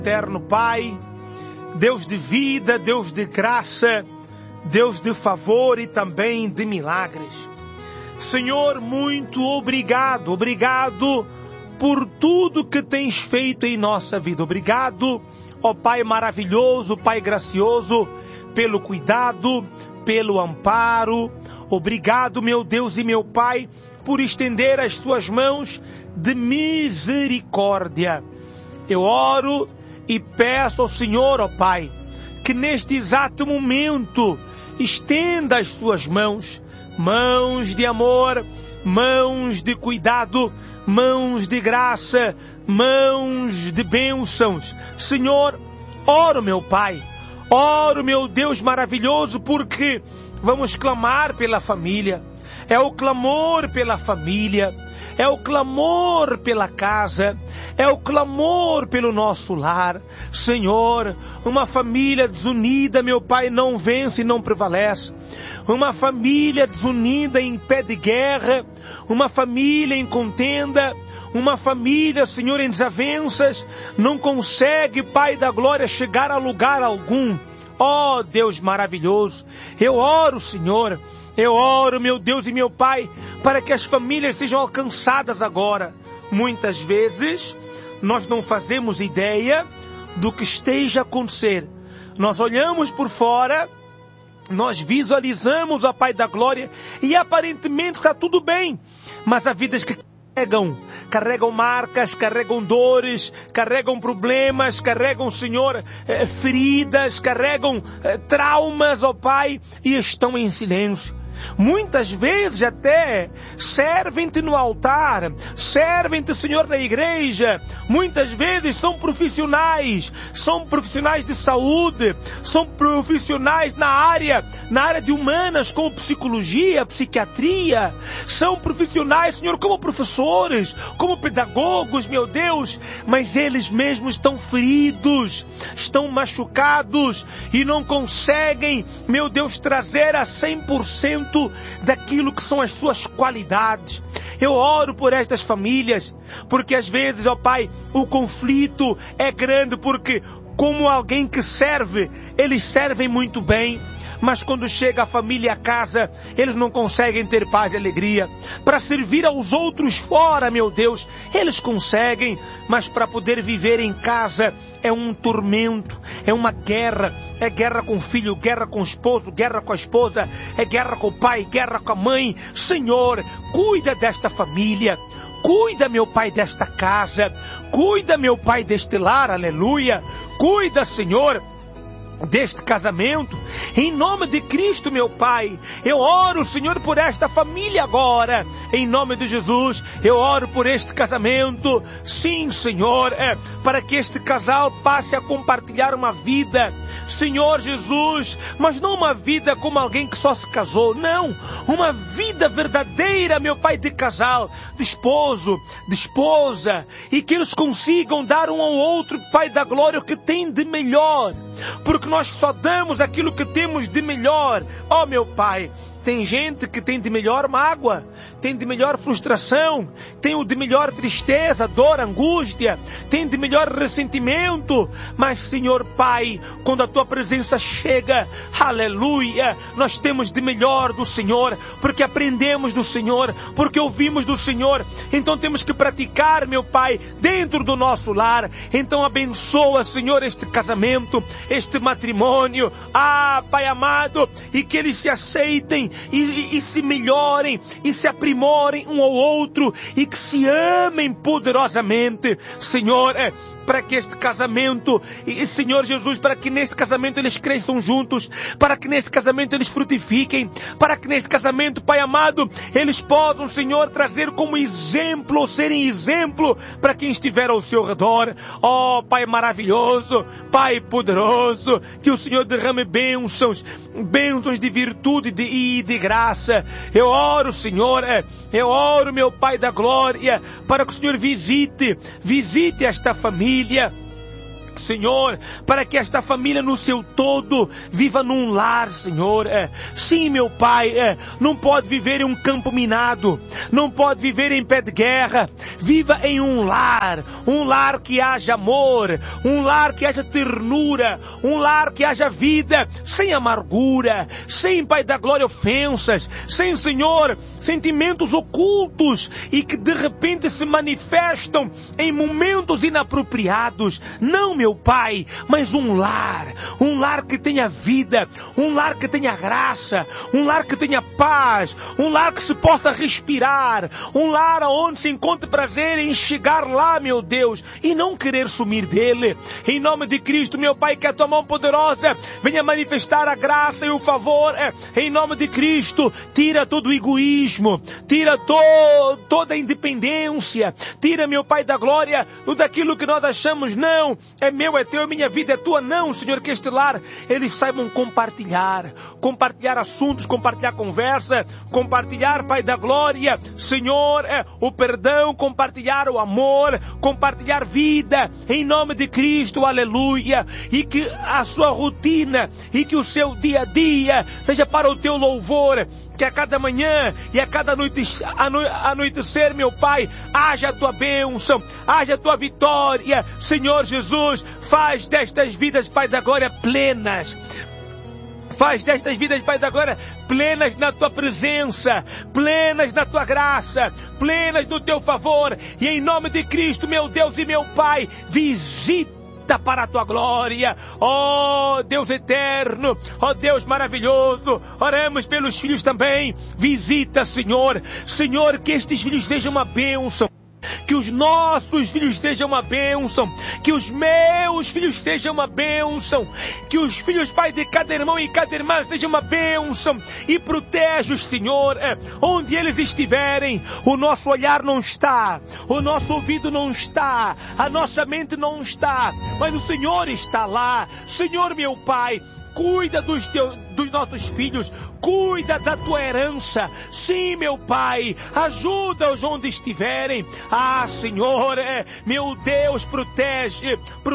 Eterno Pai, Deus de vida, Deus de graça, Deus de favor e também de milagres. Senhor, muito obrigado. Obrigado por tudo que tens feito em nossa vida. Obrigado, ó Pai maravilhoso, Pai gracioso, pelo cuidado, pelo amparo. Obrigado, meu Deus e meu Pai, por estender as tuas mãos de misericórdia. Eu oro e peço ao Senhor, ó Pai, que neste exato momento estenda as suas mãos, mãos de amor, mãos de cuidado, mãos de graça, mãos de bênçãos. Senhor, oro, meu Pai, oro, meu Deus maravilhoso, porque vamos clamar pela família. É o clamor pela família, é o clamor pela casa, é o clamor pelo nosso lar. Senhor, uma família desunida, meu Pai, não vence e não prevalece. Uma família desunida em pé de guerra, uma família em contenda, uma família, Senhor, em desavenças, não consegue, Pai da glória, chegar a lugar algum. Ó Deus maravilhoso, eu oro, Senhor, eu oro, meu Deus e meu Pai, para que as famílias sejam alcançadas agora. Muitas vezes, nós não fazemos ideia do que esteja a acontecer. Nós olhamos por fora, nós visualizamos a Pai da glória e aparentemente está tudo bem. Mas há vidas que carregam marcas, carregam dores, carregam problemas, carregam, Senhor, feridas, carregam traumas, ó Pai, e estão em silêncio. Muitas vezes até servem-te no altar, servem-te, Senhor, na igreja. Muitas vezes são profissionais de saúde, são profissionais na área de humanas, como psicologia, psiquiatria. São profissionais, Senhor, como professores, como pedagogos, meu Deus. Mas eles mesmos estão feridos, estão machucados e não conseguem, meu Deus, trazer a 100% daquilo que são as suas qualidades. Eu oro por estas famílias, porque às vezes, ó Pai, o conflito é grande, porque como alguém que serve, eles servem muito bem, mas quando chega a família a casa, eles não conseguem ter paz e alegria. Para servir aos outros fora, meu Deus, eles conseguem, mas para poder viver em casa é um tormento, é uma guerra. É guerra com o filho, guerra com o esposo, guerra com a esposa, é guerra com o pai, guerra com a mãe. Senhor, cuida desta família. Cuida, meu Pai, desta casa. Cuida, meu Pai, deste lar, aleluia. Cuida, Senhor, deste casamento, em nome de Cristo, meu Pai. Eu oro, Senhor, por esta família agora, em nome de Jesus. Eu oro por este casamento, sim, Senhor, para que este casal passe a compartilhar uma vida, Senhor Jesus, mas não uma vida como alguém que só se casou, não, uma vida verdadeira, meu Pai, de casal, de esposo, de esposa, e que eles consigam dar um ao outro, Pai da glória, o que tem de melhor, porque nós só damos aquilo que temos de melhor. Ó, meu Pai, tem gente que tem de melhor mágoa, tem de melhor frustração, tem o de melhor tristeza, dor, angústia, tem de melhor ressentimento. Mas, Senhor Pai, quando a Tua presença chega, aleluia, nós temos de melhor do Senhor, porque aprendemos do Senhor, porque ouvimos do Senhor. Então temos que praticar, meu Pai, dentro do nosso lar. Então abençoa, Senhor, este casamento, este matrimônio, Pai amado, e que eles se aceitem e se melhorem e se aprimorem um ao outro e que se amem poderosamente, Senhor, para que este casamento, e Senhor Jesus, para que neste casamento eles cresçam juntos, para que neste casamento eles frutifiquem, para que neste casamento, Pai amado, eles possam, Senhor, trazer como exemplo, ou serem exemplo para quem estiver ao seu redor. Ó Pai maravilhoso, Pai poderoso, que o Senhor derrame bênçãos de virtude e de graça. Eu oro, Senhor, eu oro, meu Pai da glória, para que o Senhor visite esta família, Senhor, para que esta família no seu todo viva num lar, Senhor. Sim, meu Pai, não pode viver em um campo minado, não pode viver em pé de guerra. Viva em um lar que haja amor, um lar que haja ternura, um lar que haja vida, sem amargura, sem, Pai da glória, ofensas, sem, Senhor, sentimentos ocultos e que de repente se manifestam em momentos inapropriados. Não, meu Pai, mas um lar que tenha vida, um lar que tenha graça, um lar que tenha paz, um lar que se possa respirar, um lar onde se encontre prazer em chegar lá, meu Deus, e não querer sumir dele. Em nome de Cristo, meu Pai, que a tua mão poderosa venha manifestar a graça e o favor. Em nome de Cristo, tira todo o egoísmo, tira toda a independência, tira, meu Pai da glória, tudo aquilo que nós achamos, não, é meu, é teu, é minha vida, é tua. Não, Senhor, que este lar, eles saibam compartilhar assuntos, compartilhar conversa, compartilhar, Pai da glória, Senhor, o perdão, compartilhar o amor, compartilhar vida, em nome de Cristo, aleluia. E que a sua rotina e que o seu dia a dia seja para o teu louvor, que a cada manhã e a cada anoitecer, meu Pai, haja a tua bênção, haja a tua vitória. Senhor Jesus, faz destas vidas, Pai da glória, plenas. Faz destas vidas, Pai da glória, plenas na tua presença, plenas na tua graça, plenas no teu favor. E em nome de Cristo, meu Deus e meu Pai, visita para a tua glória, ó Deus eterno, ó Deus maravilhoso. Oramos pelos filhos também. Visita, Senhor, que estes filhos sejam uma bênção, que os nossos filhos sejam uma bênção, que os meus filhos sejam uma bênção, que os filhos, Pai, de cada irmão e cada irmã sejam uma bênção, e protege-os, Senhor, onde eles estiverem. O nosso olhar não está, o nosso ouvido não está, a nossa mente não está, mas o Senhor está lá. Senhor, meu Pai, cuida dos nossos filhos, cuida da tua herança. Sim, meu Pai, ajuda-os onde estiverem. Ah, Senhor, meu Deus, protege,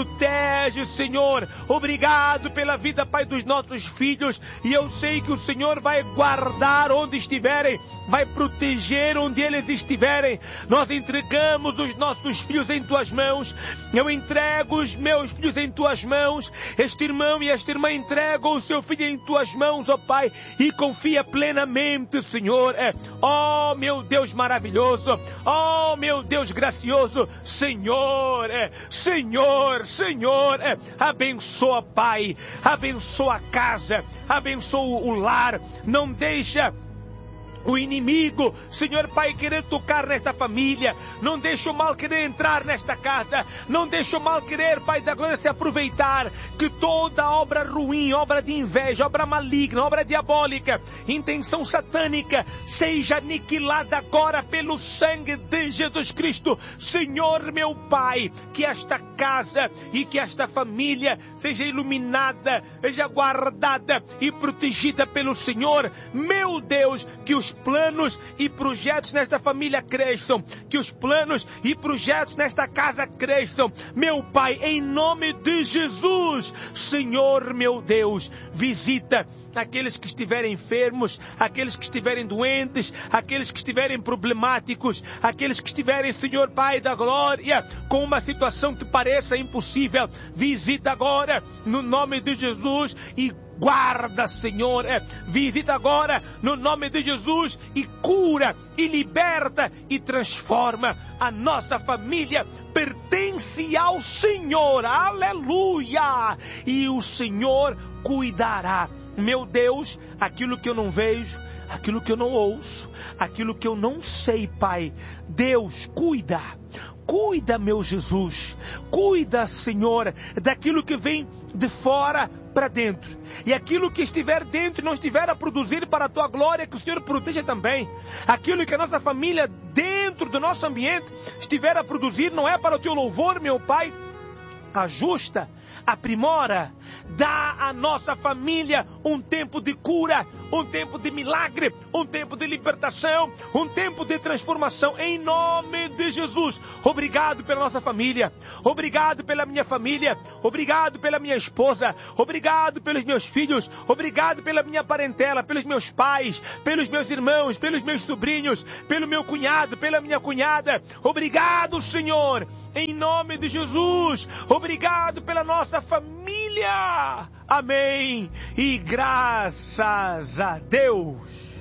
Senhor. Obrigado pela vida, Pai, dos nossos filhos. E eu sei que o Senhor vai guardar onde estiverem, vai proteger onde eles estiverem. Nós entregamos os nossos filhos em tuas mãos. Eu entrego os meus filhos em tuas mãos. Este irmão e esta irmã entregam o seu filho em tuas mãos, ó Pai, e confia plenamente, Senhor. Ó meu Deus maravilhoso, ó meu Deus gracioso, Senhor, abençoa, Pai, abençoa a casa, abençoa o lar. Não deixa o inimigo, Senhor Pai, querer tocar nesta família. Não deixa o mal querer entrar nesta casa. Não deixa o mal querer, Pai da glória, se aproveitar. Que toda obra ruim, obra de inveja, obra maligna, obra diabólica, intenção satânica, seja aniquilada agora pelo sangue de Jesus Cristo. Senhor, meu Pai, que esta casa e que esta família seja iluminada, seja guardada e protegida pelo Senhor. Meu Deus, que os planos e projetos nesta família cresçam, que os planos e projetos nesta casa cresçam. Meu Pai, em nome de Jesus, Senhor, meu Deus, visita aqueles que estiverem enfermos, aqueles que estiverem doentes, aqueles que estiverem problemáticos, aqueles que estiverem, Senhor Pai da glória, com uma situação que pareça impossível. Visita agora, no nome de Jesus, e guarda, Senhor, visita agora no nome de Jesus e cura e liberta e transforma. A nossa família pertence ao Senhor, aleluia, e o Senhor cuidará. Meu Deus, aquilo que eu não vejo, aquilo que eu não ouço, aquilo que eu não sei, Pai, Deus, cuida, meu Jesus, cuida, Senhor, daquilo que vem de fora para dentro, e aquilo que estiver dentro e não estiver a produzir para a tua glória, que o Senhor proteja também. Aquilo que a nossa família dentro do nosso ambiente estiver a produzir, não é para o teu louvor, meu Pai. Ajusta, aprimora, dá à nossa família um tempo de cura, um tempo de milagre, um tempo de libertação, um tempo de transformação, em nome de Jesus. Obrigado pela nossa família, obrigado pela minha família, obrigado pela minha esposa, obrigado pelos meus filhos, obrigado pela minha parentela, pelos meus pais, pelos meus irmãos, pelos meus sobrinhos, pelo meu cunhado, pela minha cunhada. Obrigado, Senhor, em nome de Jesus. Obrigado pela nossa família. Amém. E graças a Deus.